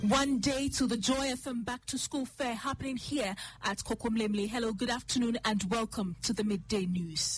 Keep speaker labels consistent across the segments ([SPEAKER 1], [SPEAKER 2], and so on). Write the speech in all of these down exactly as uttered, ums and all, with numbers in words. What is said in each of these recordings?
[SPEAKER 1] One day to the Joy F M Back to School Fair happening here at Kokomlemle. Hello, good afternoon and welcome to the Midday News.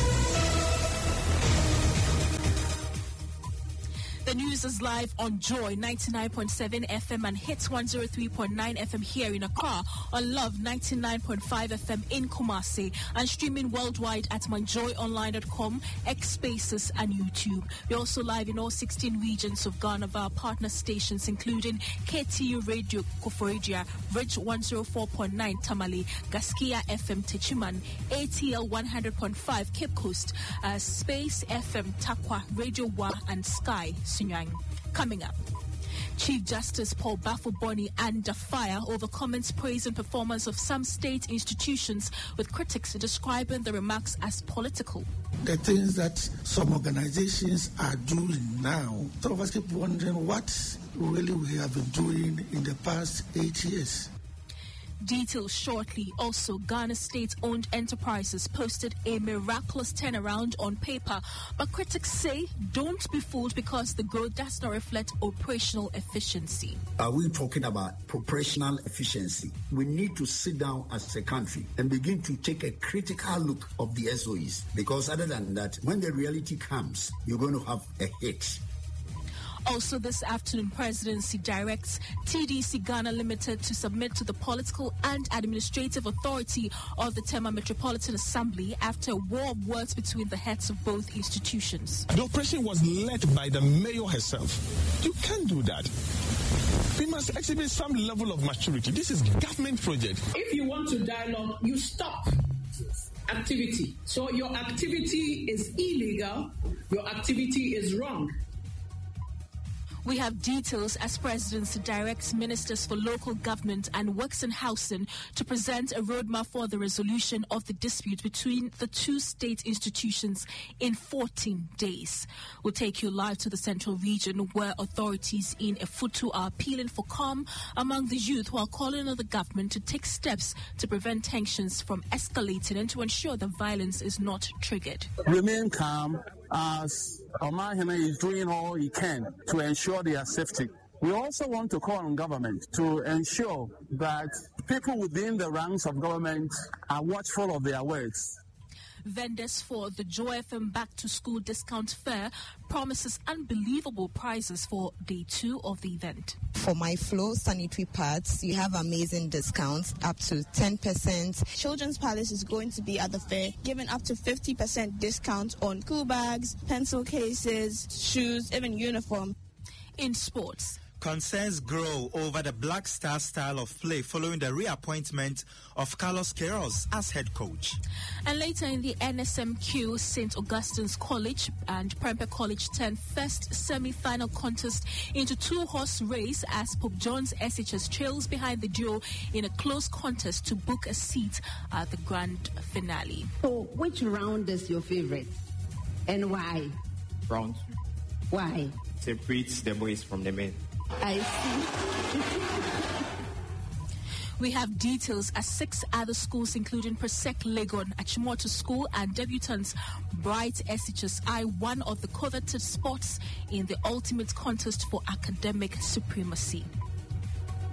[SPEAKER 1] The news is live on Joy ninety-nine point seven F M and Hits one oh three point nine F M here in Accra, on Love ninety-nine point five F M in Kumasi, and streaming worldwide at my joy online dot com, X Spaces and YouTube. We're also live in all sixteen regions of Ghana via partner stations including K T U Radio Koforidua, Ridge one oh four point nine Tamale, Gaskia F M Techiman, A T L one hundred point five Cape Coast, uh, Space F M Takwa, Radio Wa and Sky Sunyang. Coming up, Chief Justice Paul Bafo-Boni under fire over comments praising performance of some state institutions, with critics describing the remarks as political.
[SPEAKER 2] The things that some organizations are doing now, some of us keep wondering what really we have been doing in the past eight years.
[SPEAKER 1] Details shortly. Also, Ghana state-owned enterprises posted a miraculous turnaround on paper, but critics say don't be fooled because the growth does not reflect operational efficiency.
[SPEAKER 3] Are we talking about operational efficiency? We need to sit down as a country and begin to take a critical look of the S O Es, because other than that, when the reality comes, you're going to have a hit.
[SPEAKER 1] Also this afternoon, Presidency directs T D C Ghana Limited to submit to the political and administrative authority of the Tema Metropolitan Assembly after a war of words between the heads of both institutions.
[SPEAKER 4] The operation was led by the mayor herself. You can't do that. We must exhibit some level of maturity. This is a government project.
[SPEAKER 5] If you want to dialogue, you stop activity. So your activity is illegal, your activity is wrong.
[SPEAKER 1] We have details as Presidency directs Ministers for Local Government and Works and Housing to present a roadmap for the resolution of the dispute between the two state institutions in fourteen days. We'll take you live to the Central Region, where authorities in Efutu are appealing for calm among the youth, while calling on the government to take steps to prevent tensions from escalating and to ensure that violence is not triggered.
[SPEAKER 6] Remain calm as Omahime is doing all he can to ensure their safety. We also want to call on government to ensure that people within the ranks of government are watchful of their words.
[SPEAKER 1] Vendors for the Joy F M Back to School Discount Fair promises unbelievable prizes for day two of the event.
[SPEAKER 7] For My Flow sanitary pads, you have amazing discounts up to ten percent.
[SPEAKER 8] Children's Palace is going to be at the fair, giving up to fifty percent discount on school bags, pencil cases, shoes, even uniform.
[SPEAKER 1] In sports,
[SPEAKER 9] concerns grow over the Black Star style of play following the reappointment of Carlos Queiroz as head coach.
[SPEAKER 1] And later in the N S M Q, Saint Augustine's College and Prempeh College turn first semi-final contest into two-horse race as Pope John's S H S trails behind the duo in a close contest to book a seat at the grand finale.
[SPEAKER 10] So, which round is your favorite and why?
[SPEAKER 11] Round.
[SPEAKER 10] Why?
[SPEAKER 11] Separates the boys from the men.
[SPEAKER 10] I see.
[SPEAKER 1] We have details as six other schools, including Presec Legon, Achimota School, and debutants Bright S H S I, one of the coveted spots in the ultimate contest for academic supremacy.